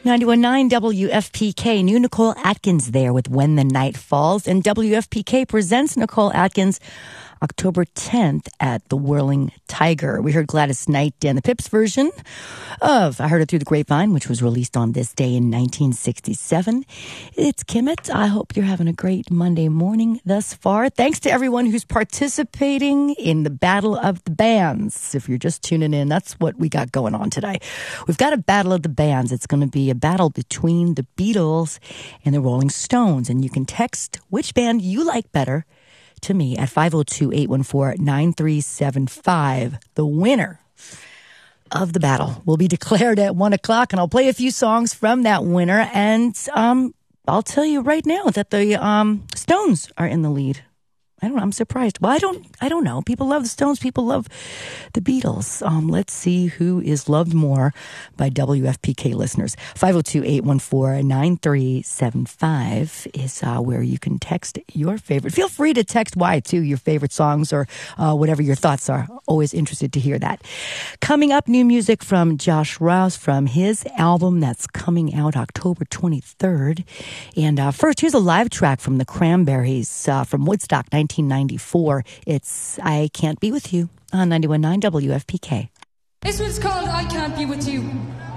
91.9 WFPK. New Nicole Atkins there with When the Night Falls. And WFPK presents Nicole Atkins October 10th at the Whirling Tiger. We heard Gladys Knight and the Pips version of I Heard It Through the Grapevine, which was released on this day in 1967. It's Kimmett. I hope you're having a great Monday morning thus far. Thanks to everyone who's participating in the Battle of the Bands. If you're just tuning in, that's what we got going on today. We've got a Battle of the Bands. It's going to be a battle between the Beatles and the Rolling Stones. And you can text which band you like better to me at 502-814-9375. The winner of the battle will be declared at 1 o'clock, and I'll play a few songs from that winner. And I'll tell you right now that the Stones are in the lead. I don't know. I'm surprised. Well, I don't know. People love the Stones. People love the Beatles. Let's see who is loved more by WFPK listeners. 502-814-9375 is where you can text your favorite. Feel free to text why, too, your favorite songs or whatever your thoughts are. Always interested to hear that. Coming up, new music from Josh Rouse from his album that's coming out October 23rd. And first, here's a live track from the Cranberries from Woodstock, 1994. It's I Can't Be With You on 91.9 WFPK. This one's called I Can't Be With You.